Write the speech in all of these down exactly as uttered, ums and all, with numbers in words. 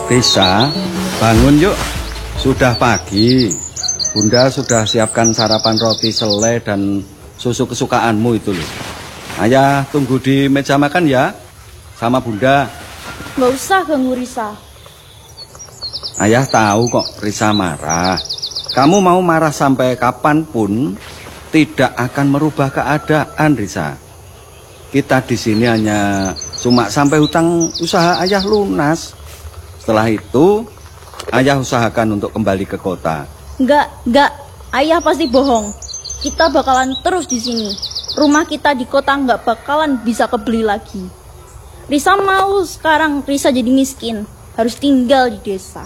Risa, bangun yuk. Sudah pagi. Bunda sudah siapkan sarapan roti selai dan susu kesukaanmu itu loh. Ayah tunggu di meja makan ya, sama Bunda. Nggak usah ganggu Risa. Ayah tahu kok Risa marah. Kamu mau marah sampai kapanpun tidak akan merubah keadaan, Risa. Kita di sini hanya cuma sampai hutang usaha ayah lunas. Setelah itu, ayah usahakan untuk kembali ke kota. Enggak, enggak. Ayah pasti bohong. Kita bakalan terus di sini. Rumah kita di kota nggak bakalan bisa kebeli lagi. Risa mau sekarang Risa jadi miskin, harus tinggal di desa.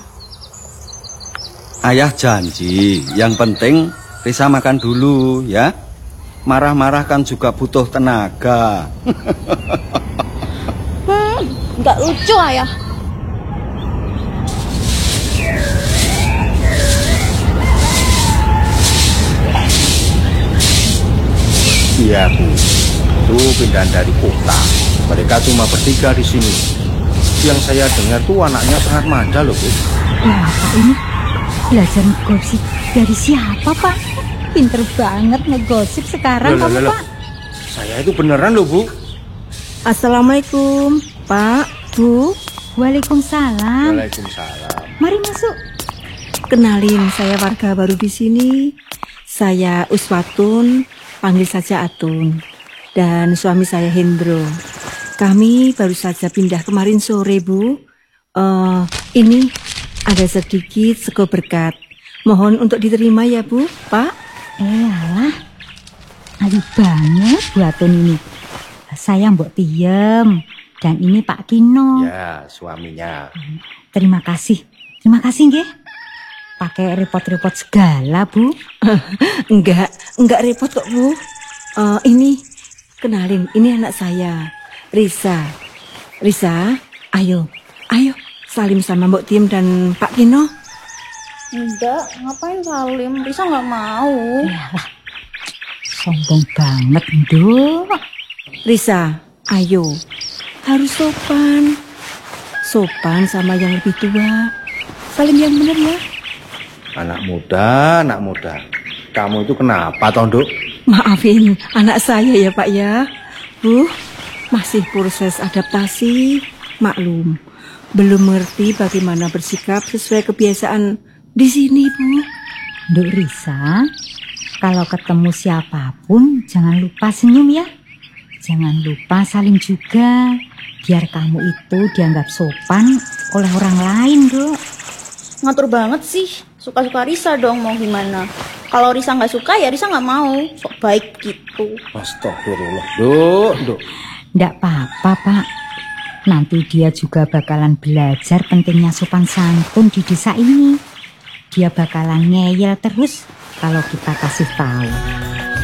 Ayah janji, yang penting Risa makan dulu ya. Marah-marah kan juga butuh tenaga. Hmm, nggak lucu ayah. Iya Bu, itu pindahan dari kota. Mereka cuma bertiga di sini. Yang saya dengar tuh anaknya sangat manja loh Bu. Wah, Pak ini belajar ngegosip dari siapa Pak? Pinter banget ngegosip sekarang loh, kamu loh, loh. Pak. Saya itu beneran loh Bu. Assalamualaikum Pak, Bu. Waalaikumsalam. Waalaikumsalam. Mari masuk. Kenalin, saya warga baru di sini. Saya Uswatun, panggil saja Atun. Dan suami saya Hendro. Kami baru saja pindah kemarin sore, Bu. Uh, ini ada sedikit sego berkat. Mohon untuk diterima ya, Bu, Pak. Eh, alah. Ayu banget Bu Atun ini. Saya Mbok Tiem. Dan ini Pak Kino. Ya, suaminya. Terima kasih. Terima kasih, nggih. Pakai repot-repot segala, Bu. Enggak, enggak repot kok, Bu. Uh, ini, kenalin, ini anak saya, Risa. Risa, ayo, ayo, salim sama Mbok Tiem dan Pak Kino. Enggak, ngapain salim? Risa nggak mau. Yalah, sombong banget, Nduk. Risa, ayo, harus sopan. Sopan sama yang lebih tua. Salim yang benar ya. Anak muda, anak muda. Kamu itu kenapa, Tonduk? Maafin anak saya ya Pak ya. Bu, masih proses adaptasi. Maklum, belum mengerti bagaimana bersikap sesuai kebiasaan di sini, Bu. Nduk Risa, kalau ketemu siapapun jangan lupa senyum ya. Jangan lupa salim juga. Biar kamu itu dianggap sopan oleh orang lain, Nduk. Ngatur banget sih. Suka-suka Risa dong, mau gimana? Kalau Risa nggak suka ya Risa nggak mau. Sok baik gitu. Astagfirullah, Duk, Duk. Nggak apa-apa, Pak. Nanti dia juga bakalan belajar pentingnya sopan santun di desa ini. Dia bakalan ngeyel terus kalau kita kasih tahu.